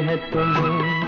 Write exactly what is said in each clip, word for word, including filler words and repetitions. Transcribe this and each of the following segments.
है तुम्हें।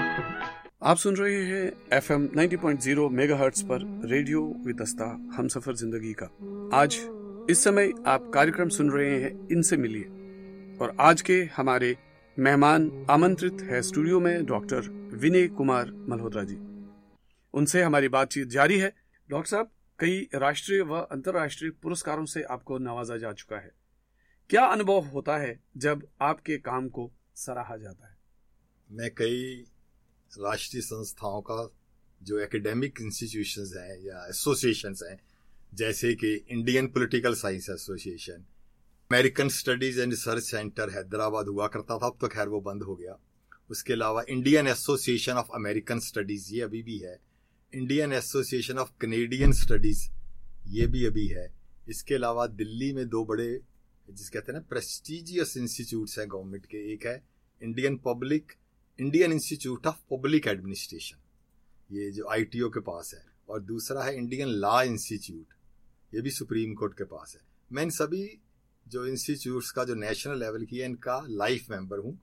आप सुन रहे हैं एफ एम नब्बे पॉइंट ज़ीरो मेगाहर्ट्ज पर रेडियो वितस्ता हमसफर जिंदगी का। आज इस समय आप कार्यक्रम सुन रहे हैं इनसे मिलिए, और आज के हमारे मेहमान आमंत्रित है स्टूडियो में डॉक्टर विनय कुमार मल्होत्रा जी। उनसे हमारी बातचीत जारी है। डॉक्टर साहब, कई राष्ट्रीय व अंतर्राष्ट्रीय पुरस्कारों से आपको नवाजा जा चुका है। क्या अनुभव होता है जब आपके काम को सराहा जाता है? मैं कई राष्ट्रीय संस्थाओं का जो एकेडमिक इंस्टीट्यूशंस हैं या एसोसिएशंस हैं, जैसे कि Indian political science association, American studies and research centre Hyderabad हुआ करता था, अब तो खैर वो बंद हो गया। उसके अलावा Indian association of American studies, ये अभी भी है। Indian association of Canadian studies, ये भी अभी है। इसके अलावा दिल्ली में दो बड़े जिस कहते हैं ना प्रेस्टिजियस इंस्टीट्यूट्स हैं गवर्नमेंट के। एक है Indian public Indian institute of public administration, ये जो आईटीओ के पास है, और दूसरा है इंडियन लॉ इंस्टीट्यूट, ये भी सुप्रीम कोर्ट के पास है। मैं इन सभी जो इंस्टीट्यूट्स का जो नेशनल लेवल की है, इनका लाइफ मेंबर हूँ,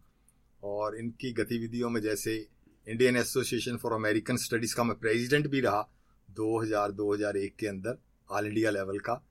और इनकी गतिविधियों में जैसे Indian association for American studies का मैं प्रेसिडेंट भी रहा दो हज़ार दो हज़ार एक के अंदर, ऑल इंडिया लेवल का।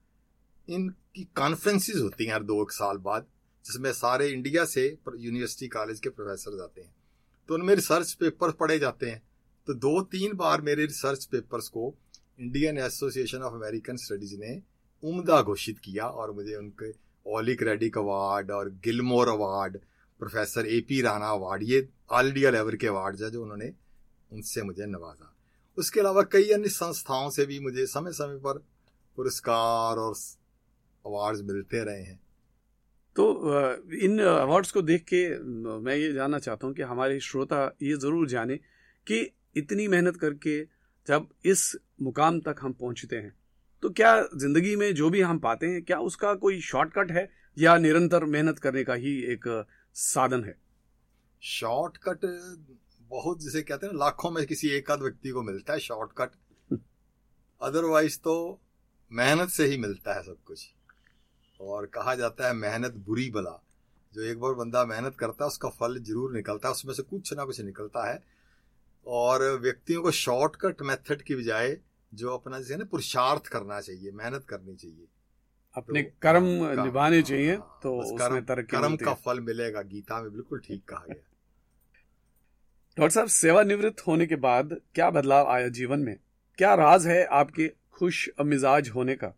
इनकी कॉन्फ्रेंसेस होती हैं हर दो एक साल बाद, जिसमें सारे इंडिया से यूनिवर्सिटी कॉलेज के प्रोफेसर आते हैं, तो उनमें रिसर्च पेपर पढ़े जाते हैं। तो दो तीन बार मेरे रिसर्च पेपर्स को Indian association of American studies ने उम्दा घोषित किया, और मुझे उनके ओलिक रेडिक अवार्ड और Gilmore award, professor A P Rana award, ये ऑल इंडिया लेवल के अवार्ड है जो उन्होंने उनसे मुझे नवाजा। उसके अलावा कई अन्य संस्थाओं से भी मुझे समय समय पर पुरस्कार और अवार्ड्स मिलते रहे हैं। तो इन अवार्ड्स को देख के मैं ये जानना चाहता हूँ कि हमारे श्रोता ये ज़रूर जाने कि इतनी मेहनत करके जब इस मुकाम तक हम पहुँचते हैं, तो क्या ज़िंदगी में जो भी हम पाते हैं, क्या उसका कोई शॉर्टकट है या निरंतर मेहनत करने का ही एक साधन है? शॉर्टकट बहुत, जिसे कहते हैं लाखों में किसी एक आध व्यक्ति को मिलता है शॉर्टकट, अदरवाइज तो मेहनत से ही मिलता है सब कुछ। और कहा जाता है मेहनत बुरी बला, जो एक बार बंदा मेहनत करता है उसका फल जरूर निकलता है, उसमें से कुछ ना कुछ निकलता है। और व्यक्तियों को शॉर्टकट मेथड की बजाय जो अपना जैसे ना पुरुषार्थ करना चाहिए, मेहनत करनी चाहिए, अपने तो कर्म का, निभाने चाहिए, तो कर्म, तरक्की कर्म का फल मिलेगा। गीता में बिल्कुल ठीक कहा गया। डॉक्टर साहब, सेवानिवृत्त होने के बाद क्या बदलाव आया जीवन में? क्या राज है आपके खुश मिजाज होने का?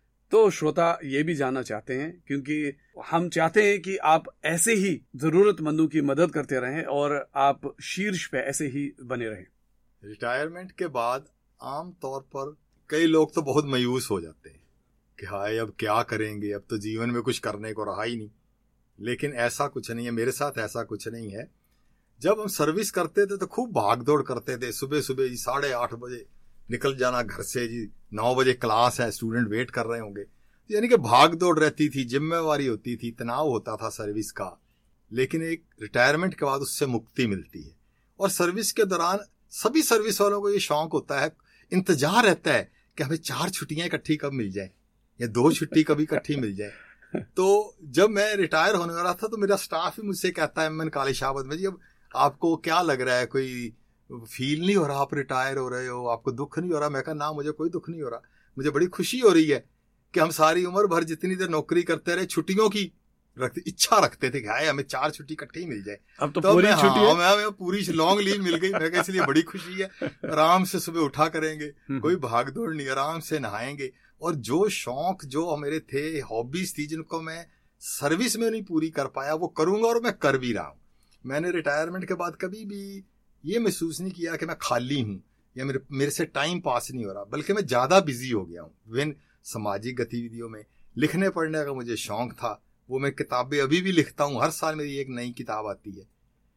तो श्रोता ये भी जानना चाहते हैं, क्योंकि हम चाहते हैं कि आप ऐसे ही जरूरतमंदों की मदद करते रहें और आप शीर्ष पे ऐसे ही बने रहें। रिटायरमेंट के बाद आम तौर पर कई लोग तो बहुत मायूस हो जाते हैं कि हाय अब क्या करेंगे, अब तो जीवन में कुछ करने को रहा ही नहीं। लेकिन ऐसा कुछ नहीं है, मेरे साथ ऐसा कुछ नहीं है। जब हम सर्विस करते थे तो खूब भाग दौड़ करते थे। सुबह सुबह जी साढ़े आठ बजे निकल जाना घर से, जी नौ बजे क्लास है, स्टूडेंट वेट कर रहे होंगे, यानी कि भाग दौड़ रहती थी, जिम्मेवारी होती थी, तनाव होता था सर्विस का। लेकिन एक रिटायरमेंट के बाद उससे मुक्ति मिलती है। और सर्विस के दौरान सभी सर्विस वालों को ये शौक होता है, इंतजार रहता है कि हमें चार छुट्टियां इकट्ठी कब मिल जाए या दो छुट्टी कभी इकट्ठी मिल जाए। तो जब मैं रिटायर होने वाला था तो मेरा स्टाफ ही मुझसे कहता है, मैंने काले शाबत में, जी अब आपको क्या लग रहा है, कोई फील नहीं हो रहा आप रिटायर हो रहे हो, आपको दुख नहीं हो रहा? मैं कहा ना, मुझे कोई दुख नहीं हो रहा, मुझे बड़ी खुशी हो रही है कि हम सारी उम्र भर जितनी देर नौकरी करते रहे छुट्टियों की रखते, इच्छा रखते थे कि हाय हमें चार छुट्टी इकट्ठी मिल जाए। अब तो, तो पूरी छुट्टी हाँ, मैं, मैं पूरी लॉन्ग लीव मिल गई। मैं कहा इसलिए बड़ी खुशी है, आराम से सुबह उठा करेंगे, कोई भाग दौड़ नहीं, आराम से नहाएंगे। और जो शौक जो मेरे थे, हॉबीज थी, जिनको मैं सर्विस में नहीं पूरी कर पाया, वो करूंगा, और मैं कर भी रहा हूँ। मैंने रिटायरमेंट के बाद कभी भी ये महसूस नहीं किया कि मैं खाली हूँ या मेरे मेरे से टाइम पास नहीं हो रहा, बल्कि मैं ज़्यादा बिजी हो गया हूँ विभिन्न सामाजिक गतिविधियों में। लिखने पढ़ने का मुझे शौक था, वो मैं किताबें अभी भी लिखता हूँ, हर साल मेरी एक नई किताब आती है।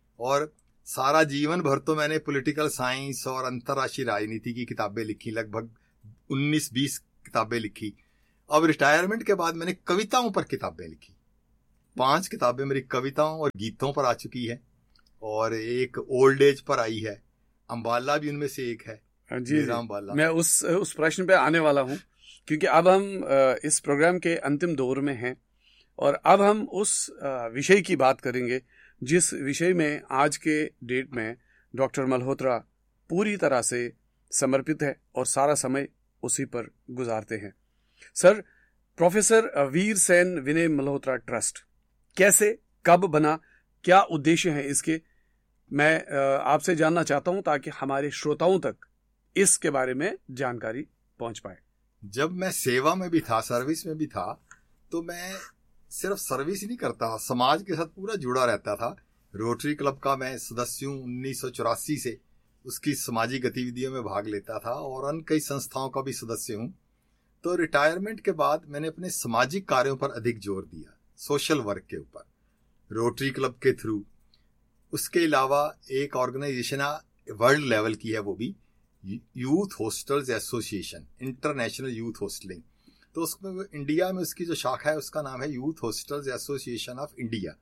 और सारा जीवन भर तो मैंने पॉलिटिकल साइंस और अंतर्राष्ट्रीय राजनीति की किताबें लिखी, लगभग उन्नीस बीस किताबें लिखी। अब रिटायरमेंट के बाद मैंने कविताओं पर किताबें लिखी, पांच किताबें मेरी कविताओं और गीतों पर आ चुकी है, और एक ओल्ड एज पर आई है। अंबाला भी उनमें से एक है। जी, जी अंबाला। मैं उस उस प्रश्न पे आने वाला हूँ, क्योंकि अब हम इस प्रोग्राम के अंतिम दौर में हैं और अब हम उस विषय की बात करेंगे जिस विषय में आज के डेट में डॉक्टर मल्होत्रा पूरी तरह से समर्पित है और सारा समय उसी पर गुजारते हैं। सर, प्रोफेसर वीर सेन विनय मल्होत्रा ट्रस्ट कैसे, कब बना, क्या उद्देश्य है इसके, मैं आपसे जानना चाहता हूं ताकि हमारे श्रोताओं तक इसके बारे में जानकारी पहुंच पाए। जब मैं सेवा में भी था, सर्विस में भी था, तो मैं सिर्फ सर्विस ही नहीं करता, समाज के साथ पूरा जुड़ा रहता था। रोटरी क्लब का मैं सदस्य हूँ उन्नीस सौ चौरासी से, उसकी सामाजिक गतिविधियों में भाग लेता था और अन्य कई संस्थाओं का भी सदस्य हूँ। तो रिटायरमेंट के बाद मैंने अपने सामाजिक कार्यों पर अधिक जोर दिया, सोशल वर्क के ऊपर, रोटरी क्लब के थ्रू। उसके अलावा एक ऑर्गेनाइजेशन वर्ल्ड लेवल की है, वो भी youth hostels association, international youth हॉस्टलिंग। तो उसमें इंडिया में उसकी जो शाखा है उसका नाम है youth hostels association of India,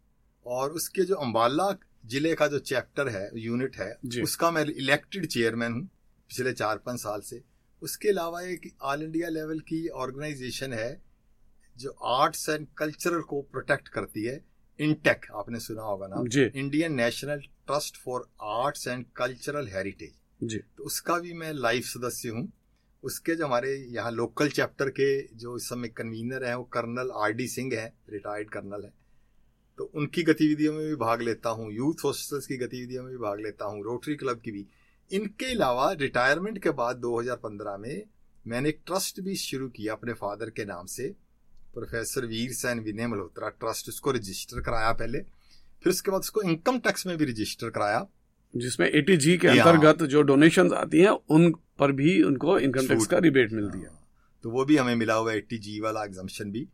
और उसके जो अम्बाला जिले का जो चैप्टर है, यूनिट है, उसका मैं इलेक्टेड चेयरमैन हूँ पिछले चार पाँच साल से। उसके अलावा एक ऑल इंडिया लेवल की ऑर्गेनाइजेशन है जो आर्ट्स एंड कल्चर को प्रोटेक्ट करती है, इंटेक, आपने सुना होगा ना, Indian national trust for arts and cultural heritage जी। तो उसका भी मैं लाइव सदस्य हूँ। उसके जो हमारे यहाँ लोकल चैप्टर के जो इस समय कन्वीनर हैं वो कर्नल आर डी सिंह हैं, रिटायर्ड कर्नल हैं, तो उनकी गतिविधियों में भी भाग लेता हूँ, यूथ हॉस्टल्स की गतिविधियों में भी भाग लेता हूँ, रोटरी क्लब की भी। इनके अलावा रिटायरमेंट के बाद दो हज़ार पंद्रह में मैंने एक ट्रस्ट भी शुरू किया अपने फादर के नाम से, प्रोफेसर वीर सेन विनय मल्होत्रा ट्रस्ट। उसको रजिस्टर कराया पहले, फिर उसके बाद उसको इनकम टैक्स में भी रजिस्टर कराया, जिसमें एटी जी के अंतर्गत जो डोनेशंस आती हैं उन पर भी उनको इनकम टैक्स का रिबेट मिलती है, तो वो भी हमें मिला हुआ एटी जी वाला एग्जम्पशन भी।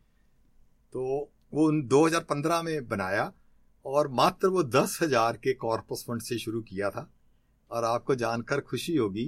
तो वो दो हज़ार पंद्रह में बनाया और मात्र वो दस हजार के कॉर्पस फंड से शुरू किया था। और आपको जानकर खुशी होगी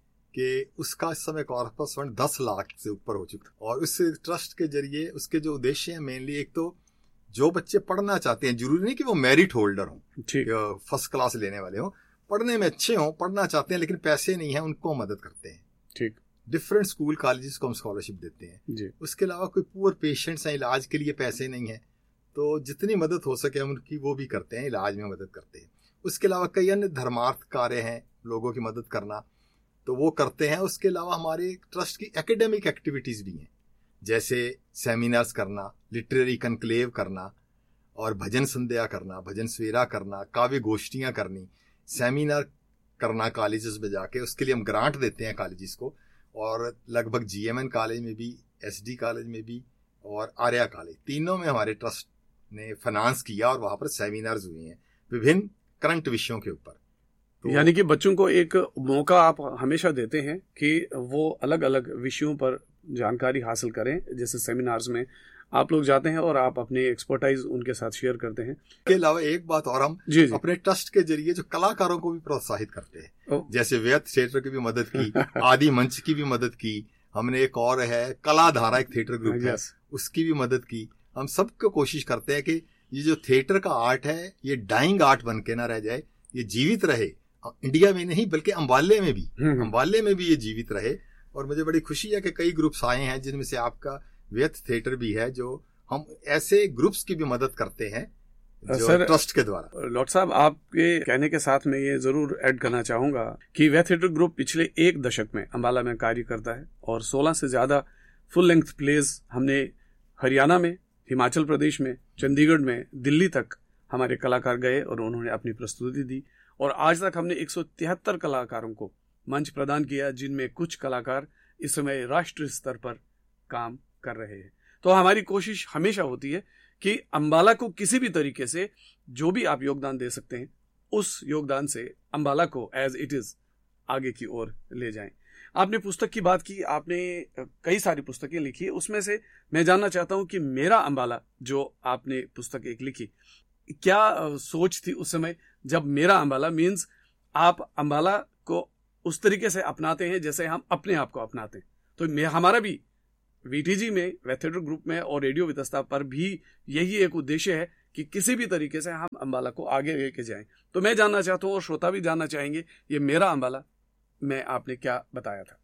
कि उसका इस समय कॉर्पस फंड दस लाख से ऊपर हो चुका। और उस ट्रस्ट के जरिए उसके जो उद्देश्य हैं, मेनली एक तो जो बच्चे पढ़ना चाहते हैं, जरूरी नहीं कि वो मेरिट होल्डर हों, फर्स्ट क्लास लेने वाले हों, पढ़ने में अच्छे हों, पढ़ना चाहते हैं लेकिन पैसे नहीं है, उनको मदद करते हैं। ठीक, डिफरेंट स्कूल कॉलेजेस को हम स्कॉलरशिप देते हैं जी। उसके अलावा कोई पुअर पेशेंट्स हैं, इलाज के लिए पैसे नहीं है, तो जितनी मदद हो सके हम उनकी वो भी करते हैं, इलाज में मदद करते हैं। उसके अलावा कई अन्य धर्मार्थ कार्य हैं, लोगों की मदद करना, तो वो करते हैं। उसके अलावा हमारे ट्रस्ट की एकेडमिक एक्टिविटीज़ भी हैं, जैसे सेमिनार्स करना, लिटरेरी कनक्लेव करना, और भजन संध्या करना, भजन सवेरा करना, काव्य गोष्ठियाँ करनी, सेमिनार करना कॉलेजेस में जाके। उसके लिए हम ग्रांट देते हैं कॉलेजेस को, और लगभग जीएमएन कॉलेज में भी, एसडी कॉलेज में भी और आर्या कॉलेज, तीनों में हमारे ट्रस्ट ने फाइनेंस किया और वहाँ पर सेमिनार्स हुए हैं विभिन्न करंट विषयों के ऊपर। तो यानी कि बच्चों को एक मौका आप हमेशा देते हैं कि वो अलग अलग विषयों पर जानकारी हासिल करें, जैसे सेमिनार्स में आप लोग जाते हैं और आप अपनी एक्सपर्टाइज उनके साथ शेयर करते हैं। के अलावा एक बात और, हम जी जी। अपने ट्रस्ट के जरिए जो कलाकारों को भी प्रोत्साहित करते हैं, जैसे व्यथ थिएटर की भी मदद की, आदि मंच की भी मदद की हमने, एक और है कलाधारा, एक थिएटर ग्रुप है, उसकी भी मदद की। हम सबको कोशिश करते हैं कि ये जो थिएटर का आर्ट है ये डाइंग आर्ट बन के ना रह जाए, ये जीवित रहे, इंडिया में नहीं बल्कि अम्बाले में भी, अम्बाले में भी ये जीवित रहे। और मुझे बड़ी खुशी है कि कई ग्रुप्स आए हैं, जिनमें से आपका व्यथ थिएटर भी है, जो हम ऐसे ग्रुप्स की भी मदद करते हैं जो सर, ट्रस्ट के द्वारा। लॉर्ड साहब, आपके कहने के साथ मैं ये जरूर ऐड करना चाहूंगा कि व्यथ थिएटर ग्रुप पिछले एक दशक में अम्बाला में कार्य करता है और सोलह से ज्यादा फुल लेंथ प्लेज हमने हरियाणा में, हिमाचल प्रदेश में, चंडीगढ़ में, दिल्ली तक हमारे कलाकार गए और उन्होंने अपनी प्रस्तुति दी। और आज तक हमने एक सौ तिहत्तर कलाकारों को मंच प्रदान किया, जिनमें कुछ कलाकार इस समय राष्ट्रीय स्तर पर काम कर रहे हैं। तो हमारी कोशिश हमेशा होती है कि अम्बाला को किसी भी तरीके से जो भी आप योगदान दे सकते हैं, उस योगदान से अम्बाला को एज इट इज आगे की ओर ले जाएं। आपने पुस्तक की बात की, आपने कई सारी पुस्तकें लिखी है, उसमें से मैं जानना चाहता हूं कि मेरा अम्बाला जो आपने पुस्तक एक लिखी, क्या सोच थी उस समय जब मेरा अम्बाला मीन्स आप अम्बाला को उस तरीके से अपनाते हैं जैसे हम अपने आप को अपनाते हैं। तो मैं हमारा भी वीटीजी में, व्यथ थिएटर ग्रुप में और रेडियो वितस्ता पर भी यही एक उद्देश्य है कि किसी भी तरीके से हम अम्बाला को आगे लेके जाएं। तो मैं जानना चाहता हूं और श्रोता भी जानना चाहेंगे, ये मेरा अम्बाला में आपने क्या बताया था?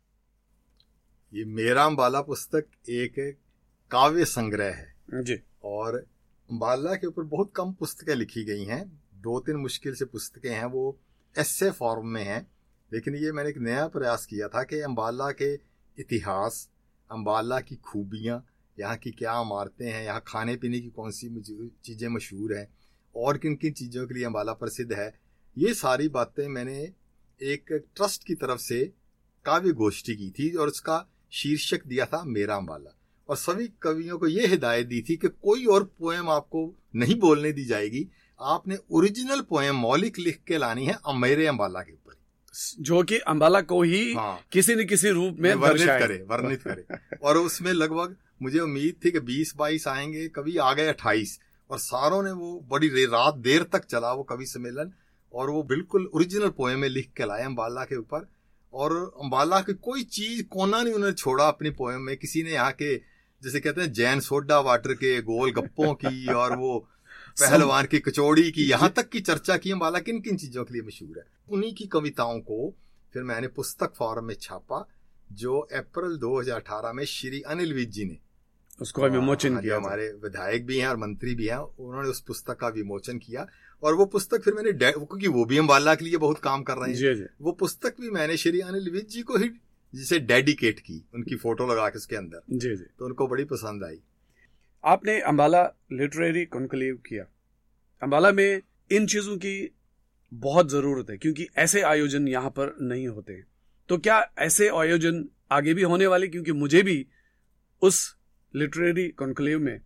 ये मेरा अम्बाला पुस्तक एक काव्य संग्रह है जी, और अम्बाला के ऊपर बहुत कम पुस्तकें लिखी गई हैं, दो तीन मुश्किल से पुस्तकें हैं, वो एस्से फॉर्म में हैं। लेकिन ये मैंने एक नया प्रयास किया था कि अम्बाला के इतिहास, अम्बाला की खूबियाँ, यहाँ की क्या इमारतें हैं, यहाँ खाने पीने की कौन सी चीज़ें मशहूर हैं और किन किन चीज़ों के लिए अम्बाला प्रसिद्ध है, ये सारी बातें मैंने एक ट्रस्ट की तरफ से काव्य गोष्ठी की थी और उसका शीर्षक दिया था मेरा अम्बाला। और सभी कवियों को ये हिदायत दी थी कि कोई और पोएम आपको नहीं बोलने दी जाएगी, आपने ओरिजिनल पोएम मौलिक लिख के लानी है मेरे अम्बाला के ऊपर, जो कि अम्बाला को ही हाँ, किसी न किसी रूप में वर्णित करे वर्णित करे और उसमें लगभग मुझे उम्मीद थी कि बीस बाईस आएंगे, कभी आ गए अट्ठाईस, और सारों ने वो बड़ी रात देर तक चला वो कवि सम्मेलन, और वो बिल्कुल ओरिजिनल पोएम में लिख के लाए अम्बाला के ऊपर। और अम्बाला की कोई चीज कोना नहीं उन्होंने छोड़ा अपनी पोएम में। किसी ने यहाँ के जैसे कहते हैं जैन सोडा वाटर के गोल गप्पों की और वो पहलवान की कचौड़ी की, यहाँ तक की चर्चा की अम्बाला किन किन चीजों के लिए मशहूर है। उन्हीं की कविताओं को फिर मैंने पुस्तक फॉर्म में छापा, जो अप्रैल दो हज़ार अठारह में श्री अनिल विज जी ने उसको विमोचन किया। हमारे विधायक भी हैं और मंत्री भी हैं, उन्होंने उस पुस्तक का विमोचन किया। और वो पुस्तक फिर मैंने, क्योंकि वो भी अम्बाला के लिए बहुत काम कर रहे हैं, जी जी। वो पुस्तक भी मैंने श्री अनिल विज जी को ही जिसे डेडिकेट की, उनकी फोटो लगा के उसके अंदर, जी जी, तो उनको बड़ी पसंद आई। आपने अम्बाला लिटरेरी कॉन्क्लेव किया। अम्बाला में इन चीजों की बहुत जरूरत है क्योंकि ऐसे आयोजन यहाँ पर नहीं होते। तो क्या ऐसे आयोजन आगे भी होने वाले? क्योंकि मुझे भी उस लिटरेरी कॉन्क्लेव में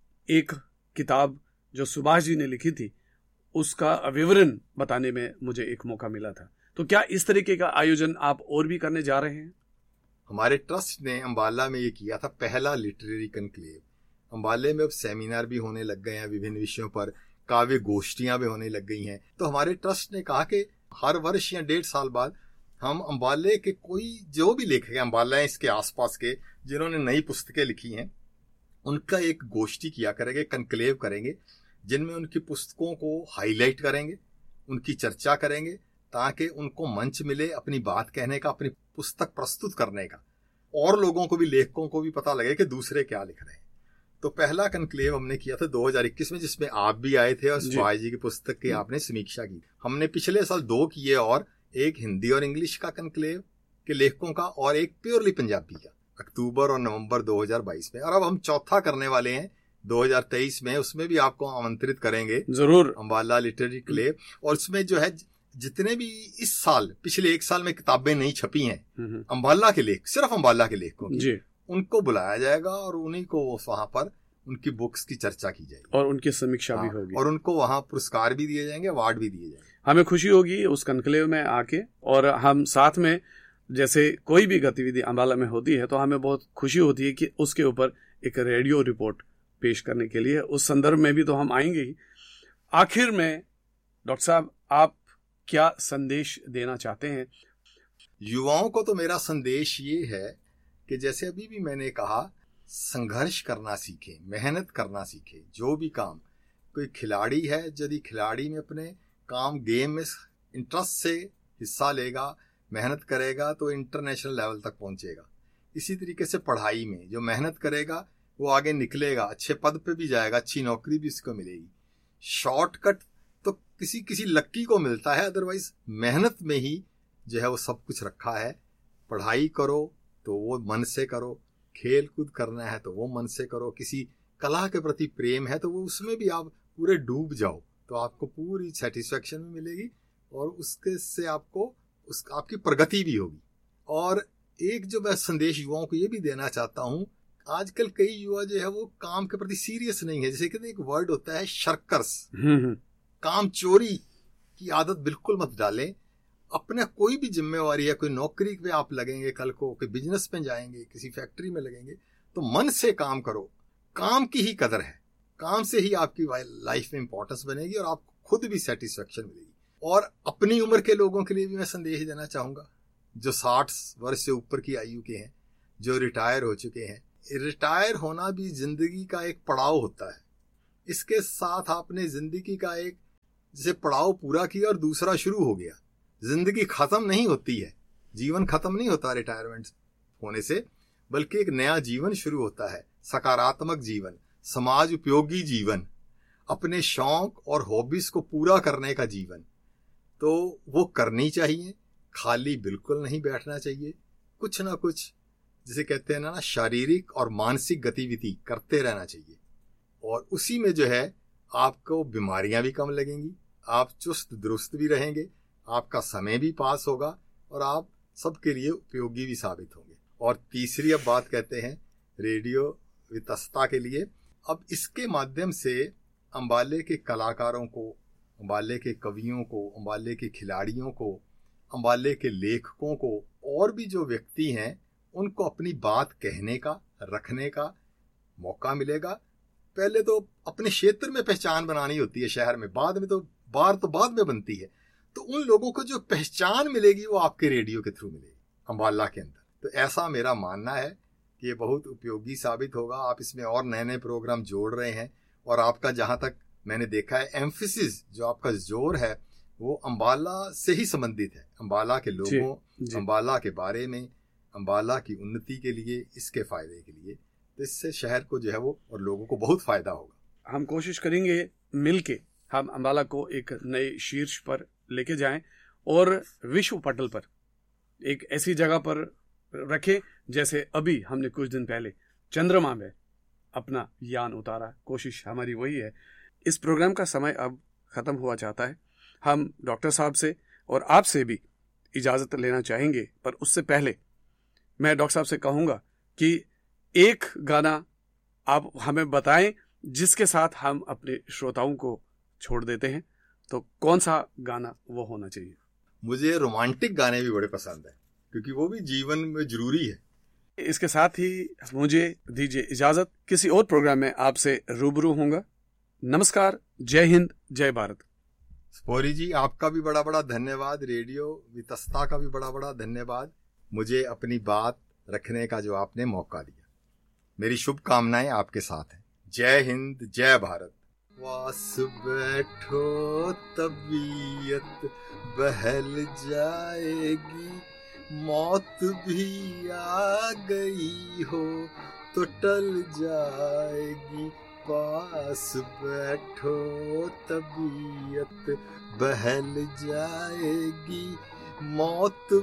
एक किताब जो सुभाष जी ने लिखी थी उसका विवरण बताने में मुझे एक मौका मिला था। तो क्या इस तरीके का आयोजन आप और भी करने जा रहे हैं? हमारे ट्रस्ट ने अम्बाला में ये किया था पहला लिटरेरी कॉन्क्लेव। अम्बाले में अब सेमिनार भी होने लग गए हैं, विभिन्न विषयों पर काव्य गोष्ठियां भी होने लग गई हैं। तो हमारे ट्रस्ट ने कहा कि हर वर्ष या डेढ़ साल बाद हम अम्बाले के कोई जो भी लेखक हैं, अम्बाला इसके आसपास के जिन्होंने नई पुस्तकें लिखी हैं, उनका एक गोष्ठी किया करेंगे, कॉन्क्लेव करेंगे, जिनमें उनकी पुस्तकों को हाईलाइट करेंगे, उनकी चर्चा करेंगे, ताकि उनको मंच मिले अपनी बात कहने का, अपनी पुस्तक प्रस्तुत करने का, और लोगों को भी, लेखकों को भी पता लगे कि दूसरे क्या लिख रहे हैं। तो पहला कॉन्क्लेव हमने किया था दो हज़ार इक्कीस में, जिसमें आप भी आए थे और सुभाष जी की पुस्तक की आपने समीक्षा की। हमने पिछले साल दो किए, और एक हिंदी और इंग्लिश का कॉन्क्लेव के लेखकों का और एक प्योरली पंजाबी का, अक्टूबर और नवंबर दो हज़ार बाईस में। और अब हम चौथा करने वाले हैं दो हज़ार तेईस में, उसमें भी आपको आमंत्रित करेंगे जरूर, अम्बाला लिटरेरी कॉन्क्लेव। और उसमें जो है जितने भी इस साल, पिछले एक साल में किताबें नहीं छपी हैं अम्बाला के लेख, सिर्फ अम्बाला के लेखकों की, उनको बुलाया जाएगा और उन्हीं को वहां पर उनकी बुक्स की चर्चा की जाएगी और उनकी समीक्षा भी होगी, और उनको वहां पुरस्कार भी दिए जाएंगे, अवार्ड भी दिए जाएंगे। हमें खुशी होगी उस कॉन्क्लेव में आके, और हम साथ में, जैसे कोई भी गतिविधि अम्बाला में होती है तो हमें बहुत खुशी होती है कि उसके ऊपर एक रेडियो रिपोर्ट पेश करने के लिए, उस संदर्भ में भी तो हम आएंगे ही। आखिर में डॉक्टर साहब, आप क्या संदेश देना चाहते हैं? युवाओं को तो मेरा संदेश ये है कि जैसे अभी भी मैंने कहा, संघर्ष करना सीखें, मेहनत करना सीखें। जो भी काम, कोई खिलाड़ी है, यदि खिलाड़ी में अपने काम, गेम में इंटरेस्ट से हिस्सा लेगा, मेहनत करेगा, तो इंटरनेशनल लेवल तक पहुंचेगा। इसी तरीके से पढ़ाई में जो मेहनत करेगा वो आगे निकलेगा, अच्छे पद पे भी जाएगा, अच्छी नौकरी भी उसको मिलेगी। शॉर्टकट तो किसी किसी लक्की को मिलता है, अदरवाइज मेहनत में ही जो है वो सब कुछ रखा है। पढ़ाई करो तो वो मन से करो, खेल कूद करना है तो वो मन से करो, किसी कला के प्रति प्रेम है तो वो उसमें भी आप पूरे डूब जाओ, तो आपको पूरी सेटिस्फेक्शन भी मिलेगी और उसके से आपको उस आपकी प्रगति भी होगी। और एक जो मैं संदेश युवाओं को ये भी देना चाहता हूँ, आजकल कई युवा जो है वो काम के प्रति सीरियस नहीं है। जैसे कहते हैं एक वर्ड होता है शर्कर्स, काम चोरी की आदत बिल्कुल मत डालें। अपना कोई भी जिम्मेवारी है, कोई नौकरी पे आप लगेंगे, कल को कोई बिजनेस में जाएंगे, किसी फैक्ट्री में लगेंगे, तो मन से काम करो। काम की ही कदर है, काम से ही आपकी लाइफ में इंपॉर्टेंस बनेगी और आपको खुद भी सेटिस्फेक्शन मिलेगी। और अपनी उम्र के लोगों के लिए भी मैं संदेश देना चाहूंगा, जो साठ वर्ष से ऊपर की आयु के हैं, जो रिटायर हो चुके हैं। रिटायर होना भी जिंदगी का एक पड़ाव होता है। इसके साथ आपने जिंदगी का एक जैसे पड़ाव पूरा किया और दूसरा शुरू हो गया। जिंदगी खत्म नहीं होती है, जीवन खत्म नहीं होता रिटायरमेंट होने से, बल्कि एक नया जीवन शुरू होता है, सकारात्मक जीवन, समाज उपयोगी जीवन। अपने शौक और हॉबीज को पूरा करने का जीवन, तो वो करनी चाहिए। खाली बिल्कुल नहीं बैठना चाहिए, कुछ ना कुछ जिसे कहते हैं ना शारीरिक और मानसिक गतिविधि करते रहना चाहिए। और उसी में जो है आपको बीमारियां भी कम लगेंगी, आप चुस्त दुरुस्त भी रहेंगे, आपका समय भी पास होगा और आप सबके लिए उपयोगी भी साबित होंगे। और तीसरी अब बात कहते हैं रेडियो वितस्ता के लिए। अब इसके माध्यम से अम्बाले के कलाकारों को, अम्बाले के कवियों को, अम्बाले के खिलाड़ियों को, अम्बाले के लेखकों को और भी जो व्यक्ति हैं उनको अपनी बात कहने का, रखने का मौका मिलेगा। पहले तो अपने क्षेत्र में पहचान बनानी होती है शहर में, बाद में तो बाहर तो बाद में बनती है। तो उन लोगों को जो पहचान मिलेगी वो आपके रेडियो के थ्रू मिलेगी अम्बाला के अंदर। तो ऐसा मेरा मानना है कि ये बहुत उपयोगी साबित होगा। आप इसमें और नए नए प्रोग्राम जोड़ रहे हैं और आपका जहां तक मैंने देखा है एम्फेसिस जो आपका जोर है वो अम्बाला से ही संबंधित है, अम्बाला के लोगों, अम्बाला के बारे में, अम्बाला की उन्नति के लिए, इसके फायदे के लिए। तो इससे शहर को जो है वो और लोगों को बहुत फायदा होगा। हम कोशिश करेंगे मिलके हम अम्बाला को एक नए शीर्ष पर लेके जाएं और विश्व पटल पर एक ऐसी जगह पर रखें जैसे अभी हमने कुछ दिन पहले चंद्रमा में अपना यान उतारा। कोशिश हमारी वही है। इस प्रोग्राम का समय अब खत्म हुआ चाहता है। हम डॉक्टर साहब से और आपसे भी इजाजत लेना चाहेंगे, पर उससे पहले मैं डॉक्टर साहब से कहूंगा कि एक गाना आप हमें बताएं जिसके साथ हम अपने श्रोताओं को छोड़ देते हैं। तो कौन सा गाना वो होना चाहिए? मुझे रोमांटिक गाने भी बड़े पसंद है क्योंकि वो भी जीवन में जरूरी है। इसके साथ ही मुझे दीजिए इजाजत। किसी और प्रोग्राम में आपसे रूबरू होऊंगा। नमस्कार, जय हिंद, जय भारत। स्पोरी जी, आपका भी बड़ा बड़ा धन्यवाद। रेडियो वितस्ता का भी बड़ा बड़ा धन्यवाद, मुझे अपनी बात रखने का जो आपने मौका दिया। मेरी शुभकामनाएं आपके साथ हैं। जय हिंद, जय भारत। वास बैठो तबीयत बहल जाएगी, मौत भी आ गई हो तो टल जाएगी। पास बैठो तबीयत बहल जाएगी, मौत